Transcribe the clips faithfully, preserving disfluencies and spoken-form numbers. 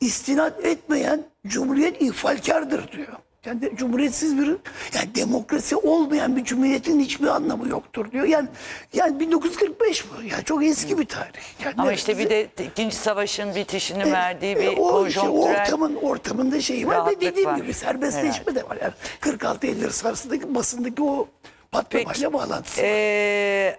istinad etmeyen cumhuriyet ifalkardır diyor. Yani de, cumhuriyetsiz bir, yani demokrasi olmayan bir cumhuriyetin hiçbir anlamı yoktur diyor. Yani yani bin dokuz yüz kırk beş bu. Yani çok eski bir tarih. Yani Ama neredeyse- işte bir de ikinci savaşın bitişini E, verdiği e, bir o işte konjonktürel ortamın ortamında şeyi var ve rahatlık dediğim var. gibi serbestleşme de var. Yani kırk altı elli arasındaki basındaki o patlamayla bağlantısı var. Ee,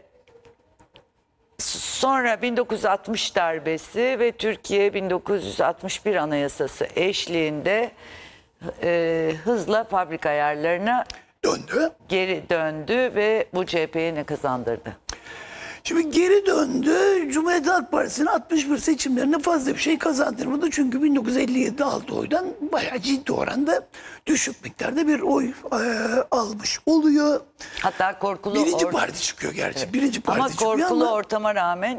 sonra bin dokuz yüz altmış darbesi ve Türkiye bin dokuz yüz altmış bir Anayasası eşliğinde e, hızla fabrika ayarlarına Döndü. geri döndü ve bu C H P'ye ne kazandırdı? Şimdi geri döndü. Cumhuriyet Halk Partisi'nin altmış bir seçimlerine fazla bir şey kazandırmadı. Çünkü bin dokuz yüz elli yedi aldığı oydan bayağı ciddi oranda düşük miktarda bir oy e, almış oluyor. Hatta korkulu Birinci or- parti çıkıyor gerçi. Birinci parti ama çıkıyor korkulu ama ortama rağmen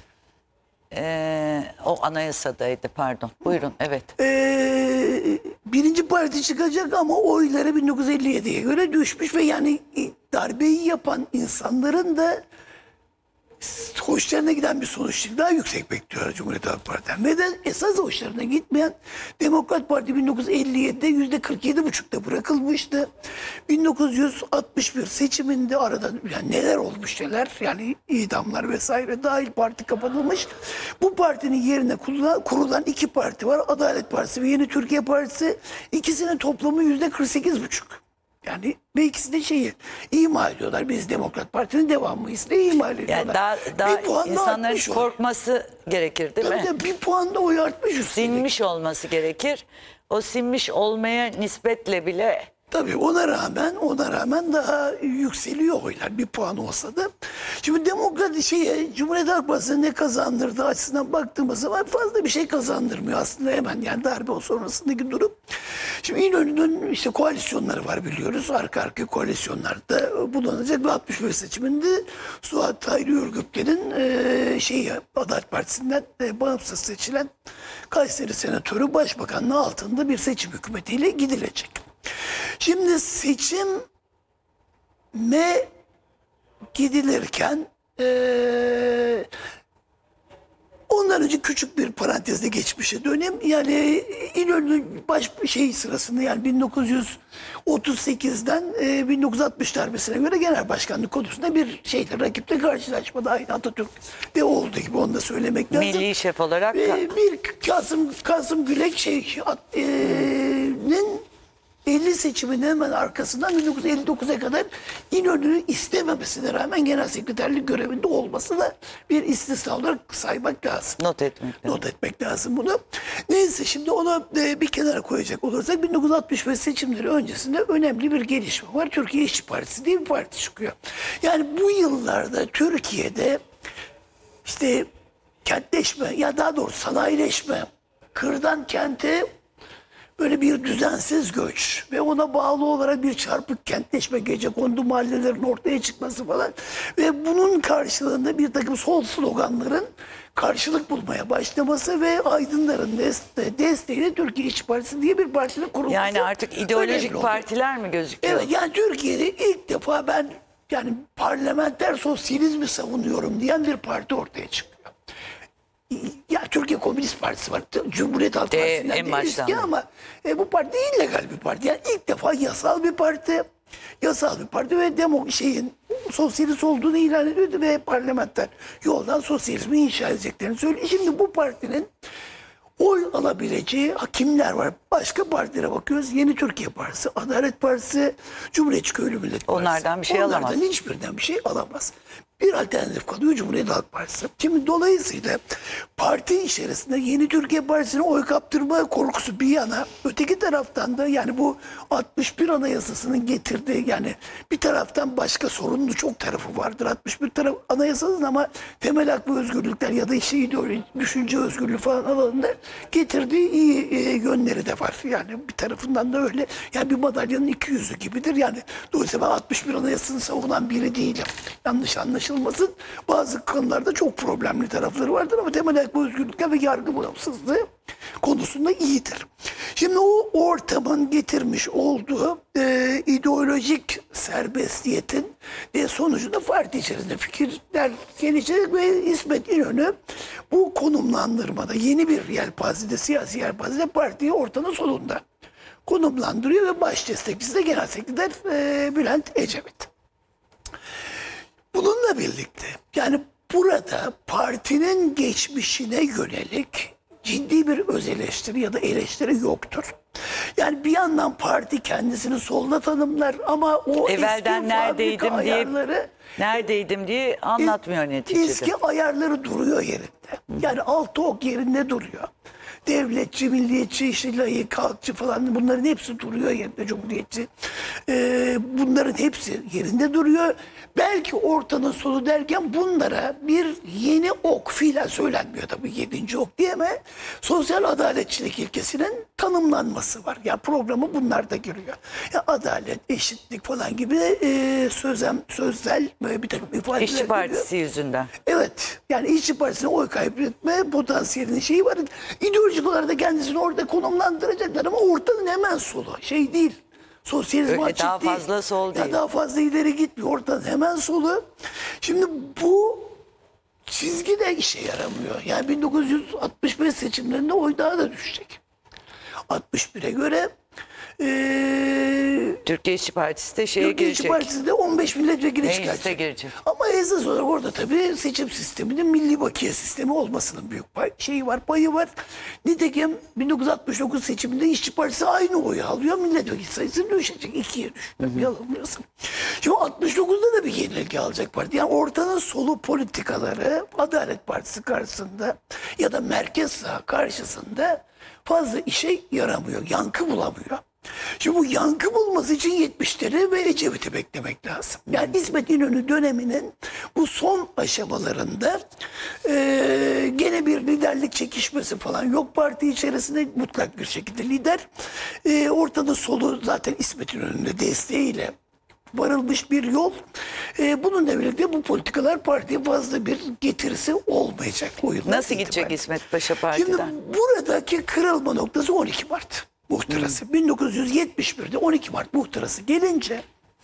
e, o anayasadaydı pardon. Buyurun evet. e, birinci parti çıkacak ama oyları bin dokuz yüz elli yediye göre düşmüş ve yani darbeyi yapan insanların da hoşlarına giden bir sonuç değil. Daha yüksek bekliyor Cumhuriyet Halk Parti'den. Ve de esas hoşlarına gitmeyen Demokrat Parti bin dokuz yüz elli yedide yüzde kırk yedi buçukta bırakılmıştı. bin dokuz yüz altmış bir seçiminde arada yani neler olmuş neler yani idamlar vesaire dahil parti kapatılmış. Bu partinin yerine kurulan, kurulan iki parti var. Adalet Partisi ve Yeni Türkiye Partisi. İkisinin toplamı yüzde kırk sekiz buçuk. Yani ve ikisi de şeyi ima ediyorlar. Biz Demokrat Parti'nin devamıyız diye ima ediyorlar. Yani daha, daha bir puan da insanların artmış oy. korkması gerekir değil Tabii mi? de bir puan da oy artmış üstelik. Sinmiş olması gerekir. O sinmiş olmaya nispetle bile Tabii ona rağmen ona rağmen daha yükseliyor oylar bir puan olsa da. Şimdi Demokrat şeye Cumhuriyet Halk Partisi ne kazandırdı açısından baktığımız zaman fazla bir şey kazandırmıyor aslında hemen yani darbe o sonrasındaki durum. Şimdi İnönü'nün işte koalisyonları var biliyoruz. Arka arka koalisyonlarda bulunacak ve altmış beş seçiminde Suat Hayri Ürgüp'lerin e, şeyi Adalet Partisi'nden e, bağımsız seçilen Kayseri Senatörü Başbakanlığı altında bir seçim hükümetiyle gidilecek. Şimdi seçime gidilirken eee ondan önce küçük bir parantezde geçmişe döneyim. Yani İnönü baş şey sırasında yani bin dokuz yüz otuz sekizden e, bin dokuz yüz altmış darbesine göre genel başkanlık konusunda bir şeyle rakiple karşılaşmadı. Aynı Atatürk'te olduğu gibi onu da söylemek lazım. milli şef olarak Ve bir Kasım Kasım Gülek şey at- e, nin elli seçiminin hemen arkasından bin dokuz yüz elli dokuza kadar İnönü'nü istememesine rağmen genel sekreterlik görevinde olması da bir istisna olarak saymak lazım. not etmek lazım. Not etmek lazım bunu. Neyse şimdi onu e, bir kenara koyacak olursak bin dokuz yüz altmış beş seçimleri öncesinde önemli bir gelişme var. Türkiye İşçi Partisi diye bir parti çıkıyor. Yani bu yıllarda Türkiye'de işte kentleşme ya daha doğrusu sanayileşme, kırdan kente böyle bir düzensiz göç ve ona bağlı olarak bir çarpık kentleşme, gecekondu mahallelerin ortaya çıkması falan ve bunun karşılığında bir takım sol sloganların karşılık bulmaya başlaması ve aydınların deste desteğiyle Türkiye İşçi Partisi diye bir partinin kurulması. Yani artık ideolojik önemli oldu. partiler mi gözüküyor? Evet yani Türkiye'de ilk defa ben yani parlamenter sosyalizmi savunuyorum diyen bir parti ortaya çıkıyor. Ya Türkiye Komünist Partisi var. Cumhuriyet Halk De, Partisi'nden en de baştan eski da. ama e, bu parti illegal bir parti. Yani ilk defa yasal bir parti. Yasal bir parti ve demo şeyin sosyalist olduğunu ilan ediyordu ve parlamenter yoldan sosyalizmi inşa edeceklerini söylüyor. Şimdi bu partinin oy alabileceği kimler var? Başka partilere bakıyoruz. Yeni Türkiye Partisi, Adalet Partisi, Cumhuriyetçi Köylü Millet Partisi. Onlardan bir şey Onlardan alamaz. hiçbirinden bir şey alamaz. Bir alternatif kalıyor Cumhuriyet Halk Partisi. Şimdi dolayısıyla parti içerisinde Yeni Türkiye Partisi'ne oy kaptırma korkusu bir yana, öteki taraftan da yani bu altmış bir Anayasası'nın getirdiği yani bir taraftan başka sorunlu çok tarafı vardır. altmış bir taraf Anayasası'nın ama temel hak ve özgürlükler ya da işte ideoloji, düşünce özgürlüğü falan alanında getirdiği iyi e, yönleri de var. Yani bir tarafından da öyle. Yani bir madalyanın iki yüzü gibidir. Yani dolayısıyla ben altmış bir Anayasası'nı savunan biri değilim. Yanlış anlaşılmasın. Bazı konularda çok problemli tarafları vardır ama temel hak ve özgürlükler ve yargı bağımsızlığı konusunda iyidir. Şimdi o ortamın getirmiş olduğu e, ideolojik serbestiyetin e, sonucunda parti içerisinde fikirler gelişecek ve İsmet İnönü bu konumlandırmada yeni bir yelpazede, siyasi yelpazede partiyi ortanın sonunda konumlandırıyor ve baş destekçisi de genel sekreter e, Bülent Ecevit. Bununla birlikte yani burada partinin geçmişine yönelik ciddi bir öz eleştiri ya da eleştiri yoktur. Yani bir yandan parti kendisini solda tanımlar ama o Evvelden eski neredeydim fabrika diye ayarları neredeydim diye anlatmıyor neticede. eski ayarları duruyor yerinde. Yani altı ok yerinde duruyor. Devletçi, milliyetçi, işte layık, halkçı falan bunların hepsi duruyor yerinde, cumhuriyetçi. Ee, bunların hepsi yerinde duruyor. Belki ortanın sonu derken bunlara bir yeni ok fiilen söylenmiyor tabii yedinci ok diye ama sosyal adaletçilik ilkesinin tanımlanması var. Yani programı bunlar da giriyor. Ya adalet, eşitlik falan gibi e, sözem, sözel böyle bir takım ifadeler İşçi giriyor. Partisi yüzünden. Evet. Yani İşçi Partisi'ne oy kaybetme potansiyelinin şeyi var. İdeolojik olarak da kendisini orada konumlandıracaklar ama ortanın hemen solu. Şey değil. Sosyalizm Öyle açık daha değil. fazla sol Ya değil. daha fazla ileri gitmiyor. Ortanın hemen solu. Şimdi bu çizgi de işe yaramıyor. Yani bin dokuz yüz altmış beş seçimlerinde oy daha da düşecek. altmış bire göre eee Türkiye İşçi Partisi de şeye Türkiye İşçi girecek. Partisi de on beş milletvekili Meclise çıkaracak. girecek. Ama esas olarak orada tabii seçim sisteminin milli bakiye sistemi olmasının büyük pay, şeyi var, payı var. Nitekim bin dokuz yüz altmış dokuz seçiminde İşçi Partisi aynı oyu alıyor. Milletvekili sayısı düşecek. ikiye düştü. Yanılmıyorsam. Şimdi altmış dokuzda da bir yenilgi alacak parti. Yani ortanın solu politikaları Adalet Partisi karşısında ya da merkez sağ karşısında fazla işe yaramıyor. Yankı bulamıyor. Şimdi bu yankı bulması için yetmişleri ve Ecevit'i beklemek lazım. Yani İsmet İnönü döneminin bu son aşamalarında e, gene bir liderlik çekişmesi falan yok parti içerisinde mutlak bir şekilde lider. E, ortada solu zaten İsmet İnönü'nün desteğiyle varılmış bir yol. E, bununla birlikte bu politikalar partiye fazla bir getirisi olmayacak. O yıllar Nasıl gidecek itibariyle. İsmet Paşa Şimdi partiden? buradaki kırılma noktası on iki Mart muhtırası. bin dokuz yüz yetmiş birde on iki Mart muhtırası gelince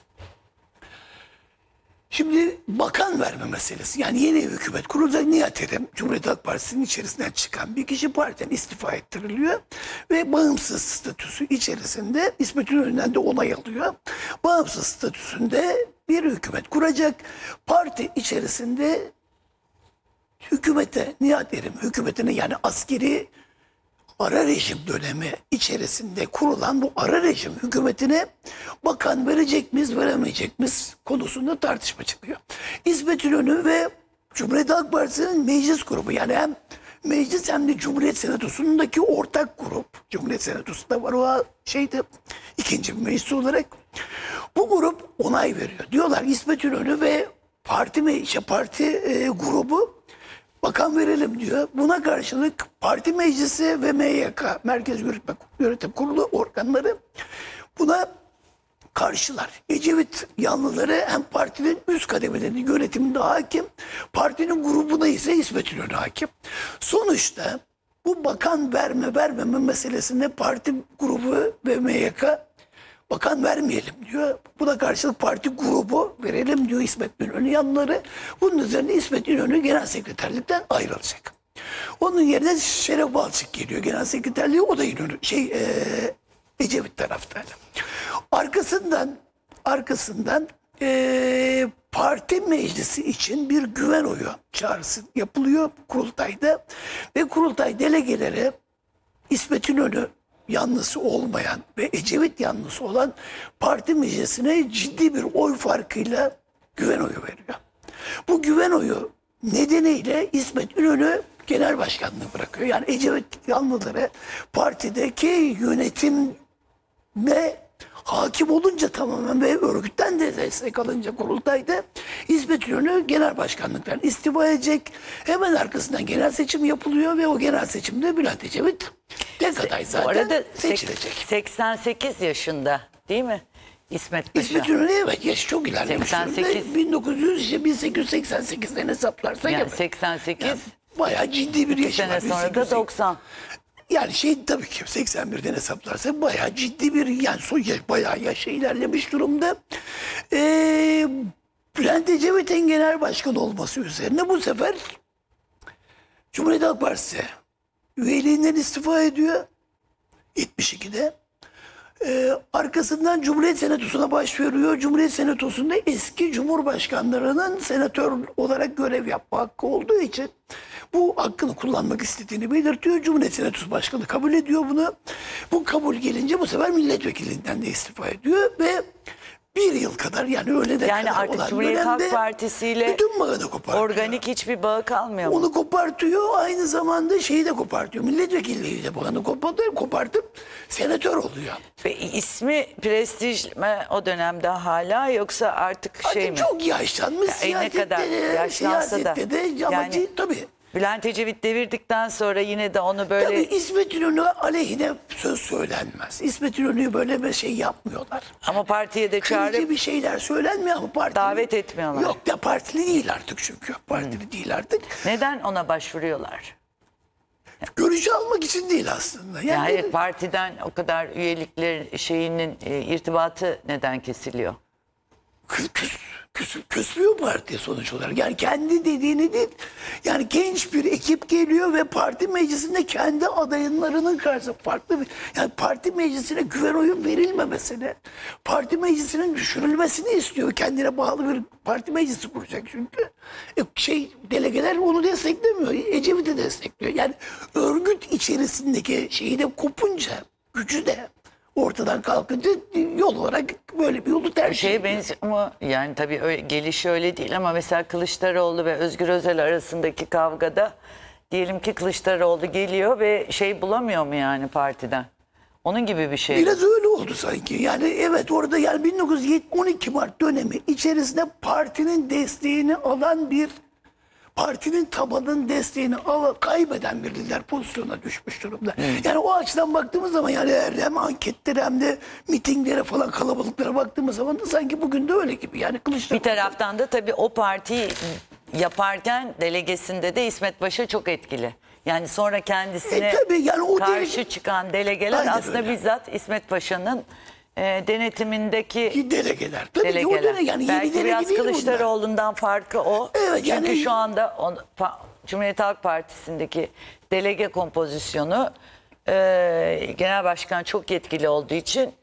şimdi bakan verme meselesi yani yeni hükümet kurulacak. Nihat Erem Cumhuriyet Halk Partisi'nin içerisinden çıkan bir kişi partiden istifa ettiriliyor ve bağımsız statüsü içerisinde İsmet İnönü'nden de onay alıyor. Bağımsız statüsünde bir hükümet kuracak. Parti içerisinde hükümete, Nihat Erem hükümetine yani askeri ara rejim dönemi içerisinde kurulan bu ara rejim hükümetine bakan verecek miyiz, veremeyecek miyiz konusunda tartışma çıkıyor. İsmet İnönü ve Cumhuriyet Halk Partisi'nin meclis grubu yani hem meclis hem de Cumhuriyet Senatosu'ndaki ortak grup. Cumhuriyet Senatosu'nda var o şeyde ikinci bir meclis olarak. Bu grup onay veriyor. Diyorlar İsmet İnönü ve parti mi, işte parti e, grubu bakan verelim diyor. Buna karşılık parti meclisi ve M Y K, Merkez Yürütme, Yönetim Kurulu organları buna karşılar. Ecevit yanlıları hem partinin üst kademelerinin yönetiminde hakim, partinin grubuna ise İsmet İnönü hakim. Sonuçta bu bakan verme vermeme meselesinde parti grubu ve M Y K bakan vermeyelim diyor. Buna karşılık parti grubu verelim diyor İsmet İnönü yanları. Bunun üzerine İsmet İnönü genel sekreterlikten ayrılacak. Onun yerine Şeref Balçık geliyor genel sekreterliği. O da İnönü, şey e, Ecevit taraftarı. Arkasından arkasından e, parti meclisi için bir güven oyu çağrısı yapılıyor kurultayda ve kurultay delegeleri İsmet İnönü yanlısı olmayan ve Ecevit yanlısı olan parti meclisine ciddi bir oy farkıyla güven oyu veriyor. Bu güven oyu nedeniyle İsmet İnönü genel başkanlığı bırakıyor. Yani Ecevit yanlıları partideki yönetime hakim olunca tamamen ve örgütten de destek alınca kurultayda İsmet İnönü genel başkanlıktan istifa edecek. Hemen arkasından genel seçim yapılıyor ve o genel seçimde Bülent Ecevit tek aday Bu zaten arada seçilecek. seksen sekiz yaşında değil mi İsmet Paşa? İsmet İnönü evet yaşı çok ilerlemiş. seksen sekiz. bin dokuz yüz işte bin sekiz yüz seksen sekizden hesaplarsak Yani evet. seksen sekiz Yani bayağı ciddi bir yaşı sene var. sonra da bin sekiz yüz doksan. yani şey tabii ki seksen birden hesaplarsak bayağı ciddi bir yani son yaş bayağı yaşa ilerlemiş durumda. Ee, Bülent Ecevit'in genel başkan olması üzerine bu sefer Cumhuriyet Halk Partisi üyeliğinden istifa ediyor yetmiş ikide. Ee, arkasından Cumhuriyet Senatosu'na başvuruyor. Cumhuriyet Senatosu'nda eski Cumhurbaşkanlarının senatör olarak görev yapma hakkı olduğu için bu hakkını kullanmak istediğini belirtiyor. Cumhuriyet Senatosu Başkanı kabul ediyor bunu. Bu kabul gelince bu sefer milletvekilliğinden de istifa ediyor ve bir yıl kadar yani öyle de Yani kadar artık olan Cumhuriyet Halk dönemde Partisi ile bütün bağını kopartıyor. organik hiçbir bağı kalmıyor mu? Onu kopartıyor. Aynı zamanda şeyi de kopartıyor. Milletvekilliği de bağını kopartıyor. Kopartıp senatör oluyor. Ve ismi prestij mi o dönemde hala yoksa artık şey Artık mi? çok yaşlanmış Ya, e, ne siyasette kadar de, yaşlansa da. siyasette de ama Yani- ci- tabii. Bülent Ecevit devirdikten sonra yine de onu böyle Tabii İsmet İnönü aleyhine söz söylenmez. İsmet İnönü'yü böyle bir şey yapmıyorlar. ama partiye de Kırıcı çağırıp bir şeyler söylenmiyor ama partili. davet etmiyorlar. Yok da partili değil artık çünkü. Partili değil artık. neden ona başvuruyorlar? Görücü almak için değil aslında. Yani, Yani hayır, partiden o kadar üyelikler şeyinin e, irtibatı neden kesiliyor? küs, küs, küs, küsmüyor parti sonuç olarak. Yani kendi dediğini değil. Yani genç bir ekip geliyor ve parti meclisinde kendi adaylarının karşısında farklı bir... Yani parti meclisine güven oyu verilmemesini, parti meclisinin düşürülmesini istiyor. Kendine bağlı bir parti meclisi kuracak çünkü. E, şey delegeler onu desteklemiyor. Ecevit'i destekliyor. Yani örgüt içerisindeki şeyi de kopunca, gücü de ortadan kalkınca yol olarak böyle bir yolu tercih Şeye ediyor. benziyor ama yani tabii öyle, gelişi öyle değil ama mesela Kılıçdaroğlu ve Özgür Özel arasındaki kavgada diyelim ki Kılıçdaroğlu geliyor ve şey bulamıyor mu yani partiden? Onun gibi bir şey. Biraz öyle oldu sanki. Yani evet orada yani bin dokuz yüz on iki Mart dönemi içerisinde partinin desteğini alan bir partinin tabanının desteğini al, kaybeden bir lider pozisyona düşmüş durumda. Yani o açıdan baktığımız zaman yani hem anketlere hem de mitinglere falan kalabalıklara baktığımız zaman da sanki bugün de öyle gibi. Yani Kılıçdaroğlu Bir taraftan da tabii o partiyi yaparken delegesinde de İsmet Paşa çok etkili. Yani sonra kendisine E, tabii yani o karşı delege- çıkan delegeler Aynen aslında öyle. bizzat İsmet Paşa'nın e, denetimindeki delegeler. Tabii ki o delegeler. dene, yani yeni Belki delege biraz değil bunlar. Kılıçdaroğlu'ndan farkı o. Evet, Çünkü yani- şu anda on, pa- Cumhuriyet Halk Partisi'ndeki delege kompozisyonu e, genel başkan çok yetkili olduğu için e,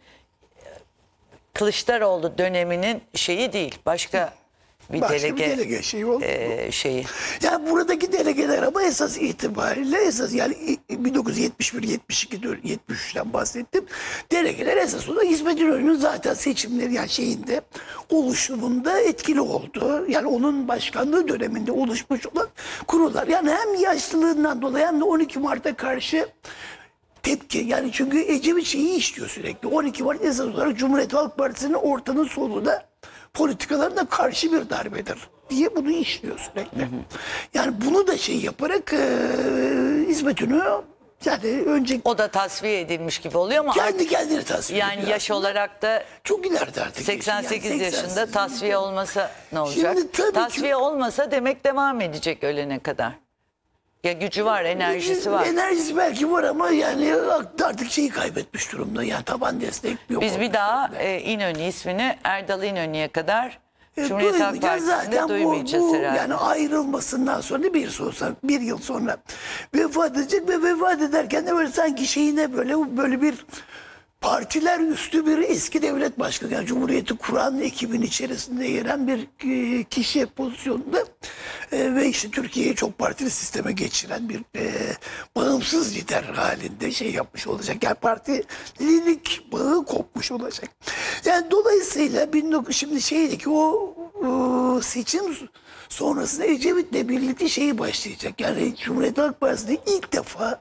Kılıçdaroğlu döneminin şeyi değil. Başka bir Başka delege, bir delege şeyi oldu. e, şeyi. Yani buradaki delegeler ama esas itibariyle esas yani bin dokuz yüz yetmiş bir yetmiş iki yetmiş üçten bahsettim. Delegeler esas olarak İsmet İnönü'nün zaten seçimleri yani şeyinde oluşumunda etkili oldu. Yani onun başkanlığı döneminde oluşmuş olan kurullar. Yani hem yaşlılığından dolayı hem de on iki Mart'a karşı tepki. Yani çünkü Ecevit şeyi işliyor sürekli. on iki Mart esas olarak Cumhuriyet Halk Partisi'nin ortanın soluna politikalarına karşı bir darbedir diye bunu işliyor sürekli. Hı hı. Yani bunu da şey yaparak e, İsmet İnönü yani önce O da tasfiye edilmiş gibi oluyor ama kendi artık kendine tasfiye yani ediyor yaş aslında. olarak da Çok ileride artık. seksen sekiz Yani yaşında seksen sekiz tasfiye olmasa ne olacak? Şimdi tabii ki- Tasfiye olmasa demek devam edecek ölene kadar. Ya gücü var, enerjisi var. Enerjisi belki var ama yani artık şeyi kaybetmiş durumda. Yani taban destek yok. Biz bir orada. daha e, İnönü ismini Erdal İnönü'ye kadar E, Cumhuriyet Halk duymayacağız Partisi'nde zaten bu, duymayacağız bu herhalde. yani ayrılmasından sonra bir sonra bir yıl sonra vefat edecek ve vefat ederken de böyle sanki şeyine böyle böyle bir partiler üstü bir eski devlet başkanı yani Cumhuriyeti kuran ekibin içerisinde yer alan bir e, kişi pozisyonunda e, ve işte Türkiye'yi çok partili sisteme geçiren bir e, bağımsız lider halinde şey yapmış olacak. Yani partililik bağı kopmuş olacak. Yani dolayısıyla bin dokuz şimdi şeydeki o e, seçim sonrasında Ecevit'le birlikte şeyi başlayacak. Yani Cumhuriyet Halk Partisi'nde ilk defa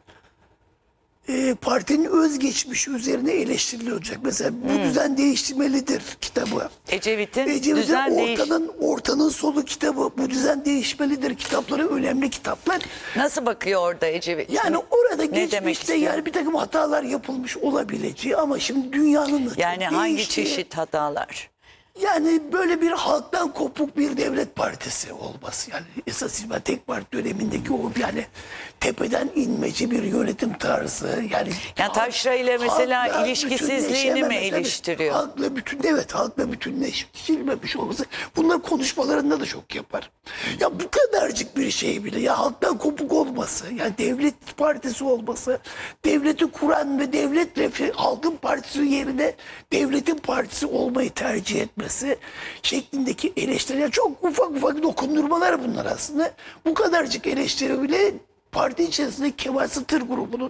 e, partinin özgeçmişi üzerine eleştirilecek. Mesela bu düzen değiştirmelidir kitabı. Ecevit'in Ecevit'in düzen değiş... ortanın, ortanın solu kitabı. Bu düzen değişmelidir kitapları önemli kitaplar. Nasıl bakıyor orada Ecevit? Yani orada Ne demek geçmişte istiyor? yani bir takım hatalar yapılmış olabileceği ama şimdi dünyanın Yani hangi değiştiği- çeşit hatalar? Yani böyle bir halktan kopuk bir devlet partisi olması. Yani esas itibariyle tek parti dönemindeki o yani tepeden inmeci bir yönetim tarzı. Yani, Yani Taşra ile mesela halkla ilişkisizliğini mi bütünleşememe, eleştiriyor? tabii. Halkla bütün evet halkla bütünleşilmemiş olması. Bunlar konuşmalarında da çok yapar. Ya bu kadarcık bir şey bile ya halktan kopuk olması, yani devlet partisi olması, devleti kuran ve devletle halkın partisi yerine devletin partisi olmayı tercih etmesi şeklindeki eleştiriler çok ufak ufak dokundurmalar bunlar aslında. Bu kadarcık eleştiri bile parti içerisinde Kemal Sıtır grubunun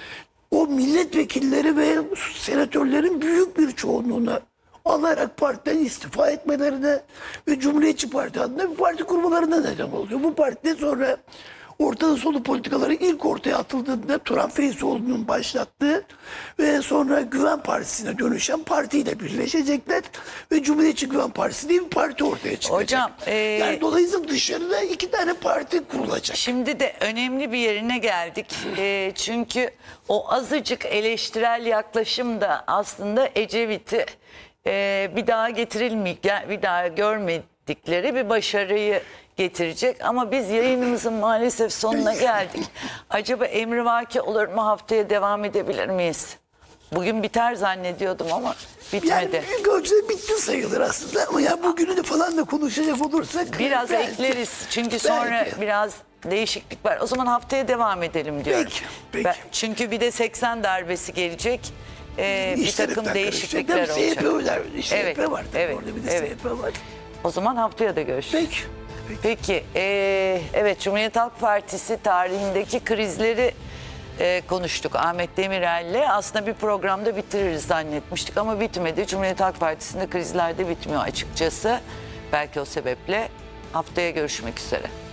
o milletvekilleri ve senatörlerin büyük bir çoğunluğuna alarak partiden istifa etmelerine ve Cumhuriyetçi Parti adına bir parti kurmalarına neden oluyor. Bu partide sonra ortada solu politikaları ilk ortaya atıldığında Turan Feyzoğlu'nun başlattığı ve sonra Güven Partisi'ne dönüşen partiyle birleşecekler ve Cumhuriyetçi Güven Partisi diye bir parti ortaya çıkacak. Hocam, e, yani dolayısıyla dışarıda iki tane parti kurulacak. Şimdi de önemli bir yerine geldik. E, çünkü o azıcık eleştirel yaklaşım da aslında Ecevit'i e, bir daha getirilmeyecek, bir daha görmedikleri bir başarıyı getirecek. Ama biz yayınımızın maalesef sonuna geldik. Acaba emrivaki olur mu, haftaya devam edebilir miyiz? Bugün biter zannediyordum ama bitmedi. Yani büyük ölçüde bitti sayılır aslında ama ya bugünü de falan da konuşacak olursak Biraz belki, ekleriz çünkü sonra belki. biraz değişiklik var. O zaman haftaya devam edelim diyorum. Peki, peki. Ben- çünkü bir de seksen darbesi gelecek. Ee, bir İşler takım hepten değişiklikler karışacak. Tabii olacak. S Y P'ler, Evet, S Y P var tabii evet, orada bir de evet. S Y P var. O zaman haftaya da görüşürüz. Peki. Peki. Peki, ee, evet Cumhuriyet Halk Partisi tarihindeki krizleri e, konuştuk Ahmet Demirel'le. Aslında bir programda bitiririz zannetmiştik ama bitmedi. Cumhuriyet Halk Partisi'nde krizler de bitmiyor açıkçası. Belki o sebeple haftaya görüşmek üzere.